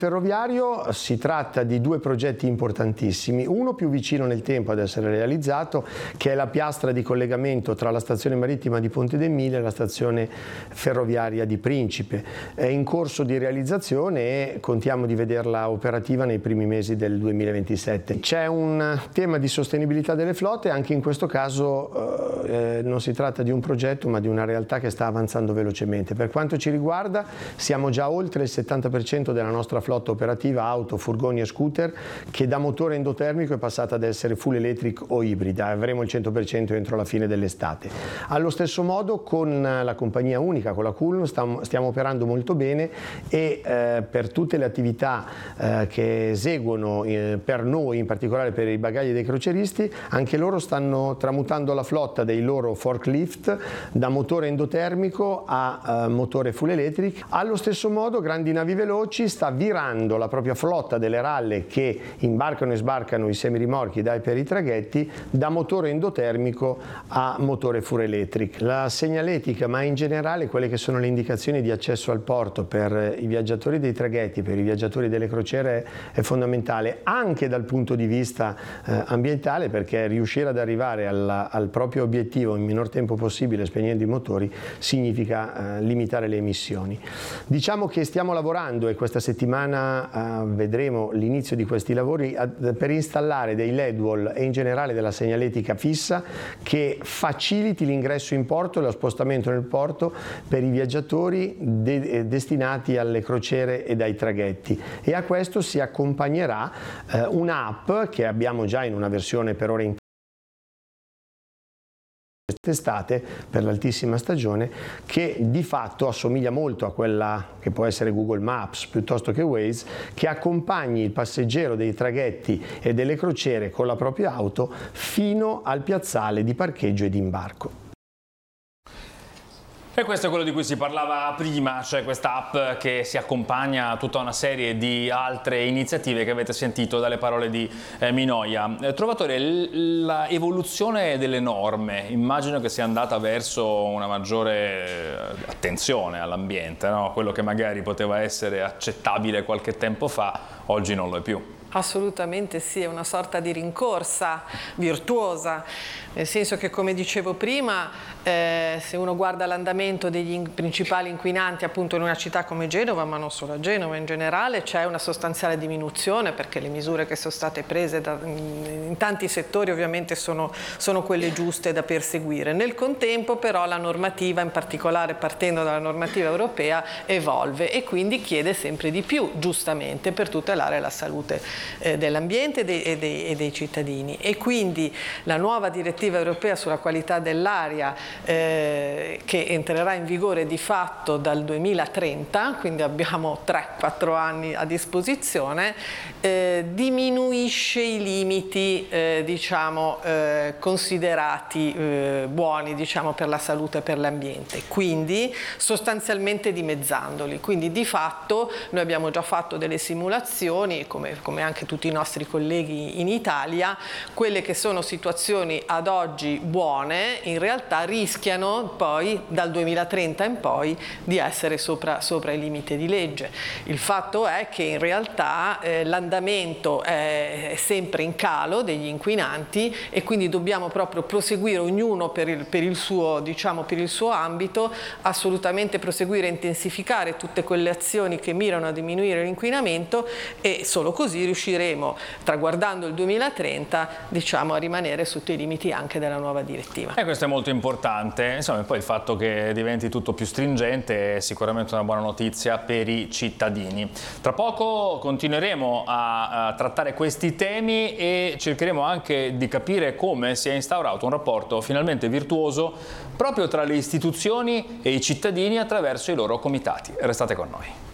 Ferroviario si tratta di due progetti importantissimi, uno più vicino nel tempo ad essere realizzato, che è la piastra di collegamento tra la stazione marittima di Ponte d'Emilia e la stazione ferroviaria di Principe. È in corso di realizzazione e contiamo di vederla operativa nei primi mesi del 2027. C'è un tema di sostenibilità delle flotte, anche in questo caso non si tratta di un progetto ma di una realtà che sta avanzando velocemente. Per quanto ci riguarda siamo già oltre il 70% della nostra flotta operativa, auto, furgoni e scooter, che da motore endotermico è passata ad essere full electric o ibrida. Avremo il 100% entro la fine dell'estate. Allo stesso modo con la compagnia unica, con la Kulm, stiamo operando molto bene e per tutte le attività che eseguono per noi, in particolare per i bagagli dei crocieristi, anche loro stanno tramutando la flotta dei loro forklift da motore endotermico a motore full electric. Allo stesso modo Grandi Navi Veloci sta virando la propria flotta delle ralle che imbarcano e sbarcano i semirimorchi per i traghetti da motore endotermico a motore full electric. La segnaletica, ma in generale quelle che sono le indicazioni di accesso al porto per i viaggiatori dei traghetti, per i viaggiatori delle crociere, è fondamentale anche dal punto di vista ambientale, perché riuscire ad arrivare al proprio obiettivo in minor tempo possibile spegnendo i motori significa limitare le emissioni. Diciamo che stiamo lavorando e questa settimana vedremo l'inizio di questi lavori per installare dei LED wall e in generale della segnaletica fissa che faciliti l'ingresso in porto e lo spostamento nel porto per i viaggiatori destinati alle crociere e ai traghetti, e a questo si accompagnerà un'app che abbiamo già in una versione per ora in quest'estate per l'altissima stagione, che di fatto assomiglia molto a quella che può essere Google Maps piuttosto che Waze, che accompagni il passeggero dei traghetti e delle crociere con la propria auto fino al piazzale di parcheggio e di imbarco. E questo è quello di cui si parlava prima, cioè questa app che si accompagna a tutta una serie di altre iniziative che avete sentito dalle parole di Minoia. Trovatore, l'evoluzione delle norme, immagino che sia andata verso una maggiore attenzione all'ambiente, no? Quello che magari poteva essere accettabile qualche tempo fa, oggi non lo è più. Assolutamente sì, è una sorta di rincorsa virtuosa, nel senso che, come dicevo prima, se uno guarda l'andamento degli principali inquinanti appunto in una città come Genova, ma non solo a Genova, in generale c'è una sostanziale diminuzione, perché le misure che sono state prese in tanti settori ovviamente sono quelle giuste da perseguire. Nel contempo però la normativa, in particolare partendo dalla normativa europea, evolve e quindi chiede sempre di più, giustamente, per tutelare la salute dell'ambiente e dei cittadini, e quindi la nuova direttiva europea sulla qualità dell'aria che entrerà in vigore di fatto dal 2030, quindi abbiamo 3-4 anni a disposizione, diminuisce i limiti diciamo considerati buoni, diciamo, per la salute e per l'ambiente, quindi sostanzialmente dimezzandoli. Quindi di fatto noi abbiamo già fatto delle simulazioni, come anche tutti i nostri colleghi in Italia. Quelle che sono situazioni ad oggi buone in realtà rischiano poi dal 2030 in poi di essere sopra i limiti di legge. Il fatto è che in realtà l'andamento è sempre in calo degli inquinanti e quindi dobbiamo proprio proseguire ognuno per il suo, diciamo, per il suo ambito, assolutamente proseguire e intensificare tutte quelle azioni che mirano a diminuire l'inquinamento, e solo così riusciremo, traguardando il 2030, diciamo, a rimanere sotto i limiti anche della nuova direttiva. E questo è molto importante, insomma, poi il fatto che diventi tutto più stringente è sicuramente una buona notizia per i cittadini. Tra poco continueremo a trattare questi temi e cercheremo anche di capire come si è instaurato un rapporto finalmente virtuoso proprio tra le istituzioni e i cittadini attraverso i loro comitati. Restate con noi.